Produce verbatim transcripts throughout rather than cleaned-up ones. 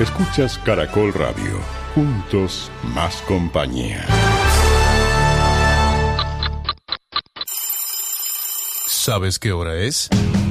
Escuchas Caracol Radio. Juntos, más compañía. ¿Sabes qué hora es?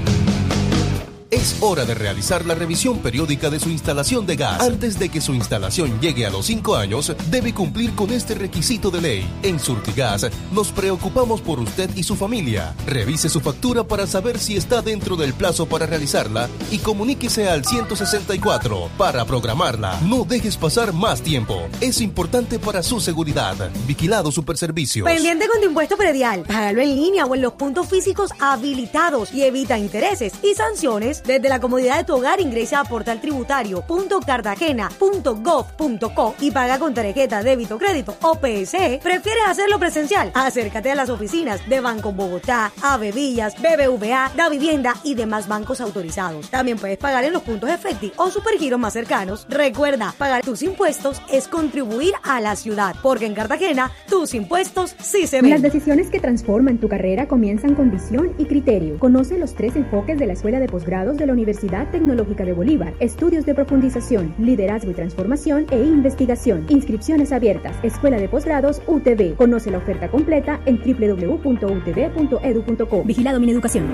Es hora de realizar la revisión periódica de su instalación de gas. Antes de que su instalación llegue a los cinco años, debe cumplir con este requisito de ley. En Surtigas nos preocupamos por usted y su familia. Revise su factura para saber si está dentro del plazo para realizarla y comuníquese al ciento sesenta y cuatro para programarla. No dejes pasar más tiempo. Es importante para su seguridad. Vigilado Superservicios. Pendiente con tu impuesto predial. Págalo en línea o en los puntos físicos habilitados y evita intereses y sanciones. Desde la comodidad de tu hogar ingresa a portal tributario punto cartagena punto gov punto co y paga con tarjeta débito crédito o P S E. ¿Prefieres hacerlo presencial? Acércate a las oficinas de Banco Bogotá, Avevillas, B B V A, Da Vivienda y demás bancos autorizados. También puedes pagar en los puntos Efecti o Supergiros más cercanos. Recuerda, pagar tus impuestos es contribuir a la ciudad, porque en Cartagena tus impuestos sí se ven. Las decisiones que transforman tu carrera comienzan con visión y criterio. Conoce los tres enfoques de la Escuela de Posgrados de la Universidad Tecnológica de Bolívar: estudios de profundización, liderazgo y transformación e investigación. Inscripciones abiertas. Escuela de Posgrados U T B. Conoce la oferta completa en doble u doble u doble u punto u t b punto e d u punto co. Vigilado Mineducación.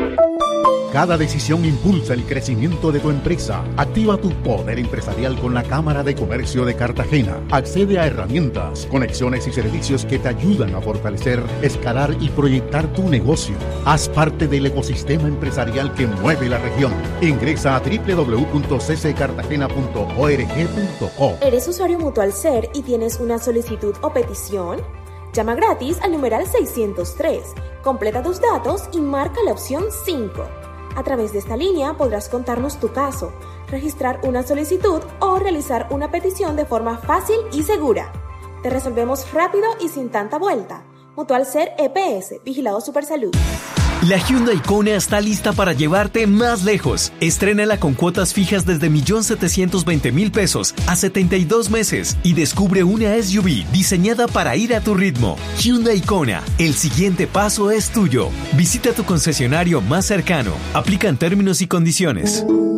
Cada decisión impulsa el crecimiento de tu empresa. Activa tu poder empresarial con la Cámara de Comercio de Cartagena. Accede a herramientas, conexiones y servicios que te ayudan a fortalecer, escalar y proyectar tu negocio. Haz parte del ecosistema empresarial que mueve la región. Ingresa a doble u doble u doble u punto c c cartagena punto org punto co. ¿Eres usuario Mutualser y tienes una solicitud o petición? Llama gratis al numeral seiscientos tres, completa tus datos y marca la opción cinco. A través de esta línea podrás contarnos tu caso, registrar una solicitud o realizar una petición de forma fácil y segura. Te resolvemos rápido y sin tanta vuelta. Mutualser E P S, Vigilado Supersalud. La Hyundai Kona está lista para llevarte más lejos. Estrénala con cuotas fijas desde un millón setecientos veinte mil pesos a setenta y dos meses y descubre una S U V diseñada para ir a tu ritmo. Hyundai Kona, el siguiente paso es tuyo. Visita tu concesionario más cercano. Aplican términos y condiciones.